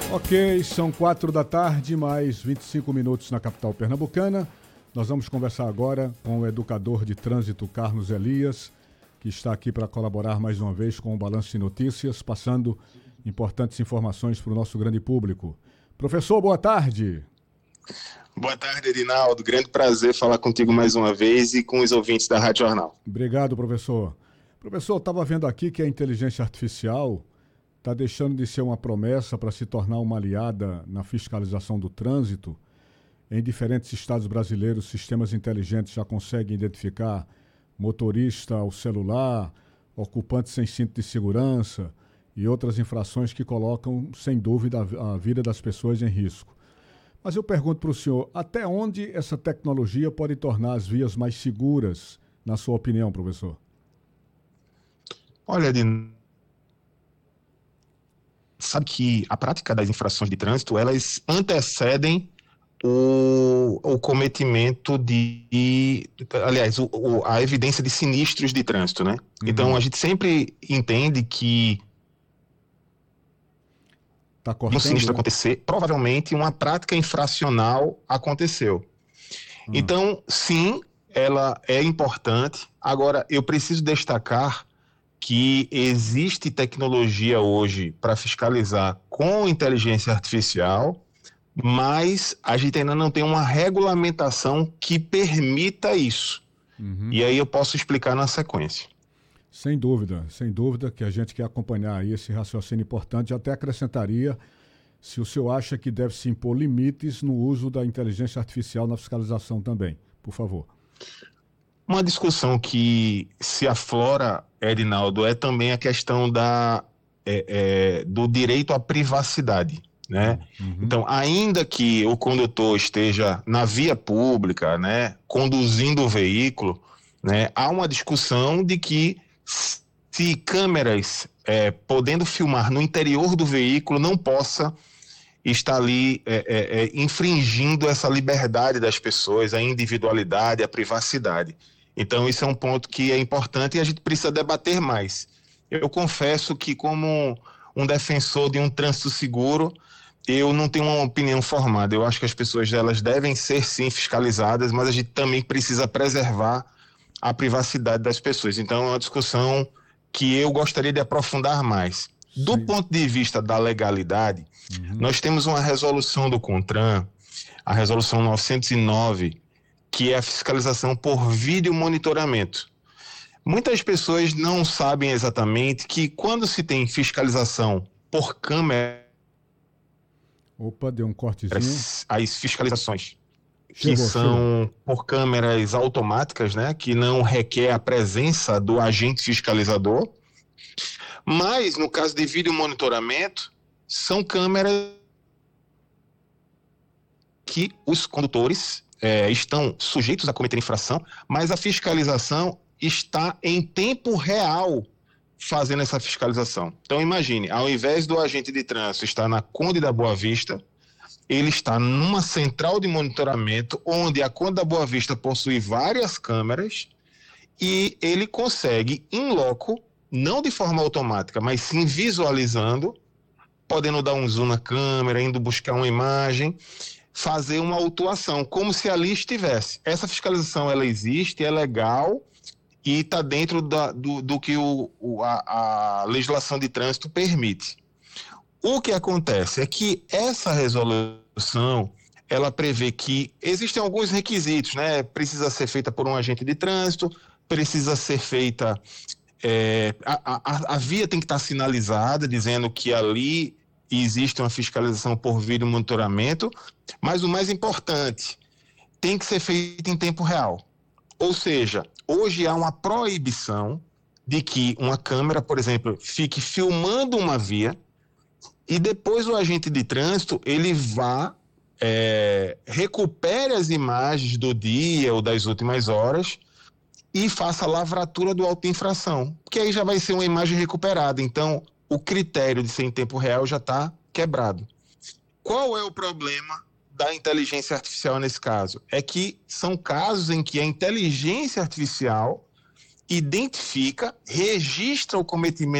Ok, são 4 da tarde, mais 25 minutos na capital pernambucana. Nós vamos conversar agora com o educador de trânsito Carlos Elias, que está aqui para colaborar mais uma vez com o Balanço de Notícias, passando importantes informações para o nosso grande público. Professor, boa tarde. Boa tarde, Edinaldo. Grande prazer falar contigo mais uma vez e com os ouvintes da Rádio Jornal. Obrigado, professor. Professor, eu estava vendo aqui que a inteligência artificial está deixando de ser uma promessa para se tornar uma aliada na fiscalização do trânsito. Em diferentes estados brasileiros, sistemas inteligentes já conseguem identificar motorista ao celular, ocupante sem cinto de segurança e outras infrações que colocam, sem dúvida, a vida das pessoas em risco. Mas eu pergunto para o senhor, até onde essa tecnologia pode tornar as vias mais seguras, na sua opinião, professor? Olha, Edinaldo, sabe que a prática das infrações de trânsito, elas antecedem o cometimento a evidência de sinistros de trânsito, né? Então, a gente sempre entende que um sinistro acontecer, provavelmente uma prática infracional aconteceu. Então, sim, ela é importante. Agora, eu preciso destacar que existe tecnologia hoje para fiscalizar com inteligência artificial, mas a gente ainda não tem uma regulamentação que permita isso. E aí eu posso explicar na sequência. Sem dúvida que a gente quer acompanhar aí esse raciocínio importante. Eu até acrescentaria, se o senhor acha que deve se impor limites no uso da inteligência artificial na fiscalização também, por favor. Uma discussão que se aflora, Edinaldo, é também a questão do direito à privacidade, né? Então, ainda que o condutor esteja na via pública, né, conduzindo o veículo, né, há uma discussão de que se câmeras podendo filmar no interior do veículo não possa estar ali infringindo essa liberdade das pessoas, a individualidade, a privacidade. Então, isso é um ponto que é importante e a gente precisa debater mais. Eu confesso que, como um defensor de um trânsito seguro, eu não tenho uma opinião formada. Eu acho que as pessoas elas devem ser, sim, fiscalizadas, mas a gente também precisa preservar a privacidade das pessoas. Então, é uma discussão que eu gostaria de aprofundar mais. Do ponto de vista da legalidade, nós temos uma resolução do CONTRAN, a resolução 909, que é a fiscalização por vídeo monitoramento. Muitas pessoas não sabem exatamente que quando se tem fiscalização por câmera... Opa, deu um cortezinho. As fiscalizações que são por câmeras automáticas, né, que não requer a presença do agente fiscalizador. Mas, no caso de vídeo monitoramento, são câmeras que os condutores estão sujeitos a cometer infração, mas a fiscalização está em tempo real fazendo essa fiscalização. Então, imagine, ao invés do agente de trânsito estar na Conde da Boa Vista, ele está numa central de monitoramento, onde a Conde da Boa Vista possui várias câmeras, e ele consegue, in loco, não de forma automática, mas sim visualizando, podendo dar um zoom na câmera, indo buscar uma imagem, fazer uma autuação, como se ali estivesse. Essa fiscalização, ela existe, é legal e está dentro do que a legislação de trânsito permite. O que acontece é que essa resolução, ela prevê que existem alguns requisitos, né? Precisa ser feita por um agente de trânsito, precisa ser feita... a via tem que estar sinalizada, dizendo que ali existe uma fiscalização por vídeo monitoramento, mas o mais importante, tem que ser feito em tempo real. Ou seja, hoje há uma proibição de que uma câmera, por exemplo, fique filmando uma via e depois o agente de trânsito, ele vá, recupere as imagens do dia ou das últimas horas e faça a lavratura do auto de infração, porque aí já vai ser uma imagem recuperada. Então, o critério de ser em tempo real já está quebrado. Qual é o problema da inteligência artificial nesse caso? É que são casos em que a inteligência artificial identifica, registra o cometimento